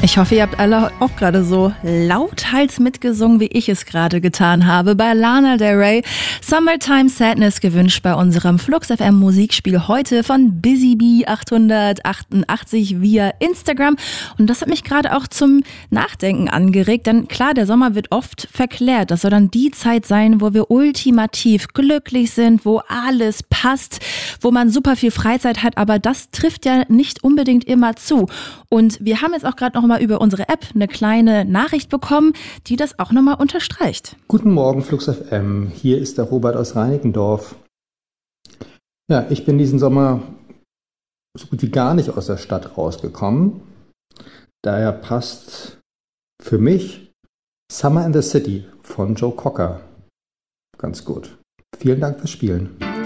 Ich hoffe, ihr habt alle auch gerade so lauthals mitgesungen, wie ich es gerade getan habe. Bei Lana Del Rey, Summertime Sadness, gewünscht bei unserem Flux FM Musikspiel heute von Busy Bee 888 via Instagram. Und das hat mich gerade auch zum Nachdenken angeregt, denn klar, der Sommer wird oft verklärt. Das soll dann die Zeit sein, wo wir ultimativ glücklich sind, wo alles passt, wo man super viel Freizeit hat, aber das trifft ja nicht unbedingt immer zu. Und wir haben jetzt auch gerade noch mal über unsere App eine kleine Nachricht bekommen, die das auch nochmal unterstreicht. Guten Morgen, Flux FM. Hier ist der Robert aus Reinickendorf. Ja, ich bin diesen Sommer so gut wie gar nicht aus der Stadt rausgekommen. Daher passt für mich Summer in the City von Joe Cocker ganz gut. Vielen Dank fürs Spielen.